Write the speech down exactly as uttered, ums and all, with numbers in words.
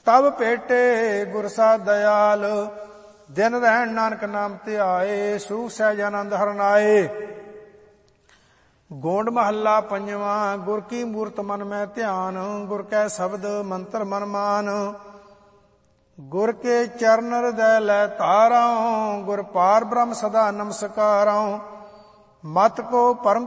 ਤਬ ਭੇਟੇ ਗੁਰ ਸਾ ਦਇਆਲ, ਦਿਨ ਰਹਿਣ ਨਾਨਕ ਨਾਮ ਧਿਆਏ, ਸੂਖ ਸਹਿਜ ਆਨੰਦ ਹਰਨਾਏ। ਗੋਂਡ ਮਹੱਲਾ ਪੰਜਵਾਂ। ਗੁਰ ਕੀ ਮੂਰਤ ਮਨ ਮੈਂ ਧਿਆਨ, ਗੁਰ ਕੈ ਸ਼ਬਦ ਮੰਤਰ ਮਨ ਮਾਨ। ਗੁਰ ਕੇ ਚਰਨ ਹਿਰਦੈ ਲੈ ਧਾਰਉ, ਗੁਰ ਪਾਰ ਬ੍ਰਹਮ ਸਦਾ ਨਮਸਕਾਰਉ। ਮਤ ਕੋ ਪਰਮ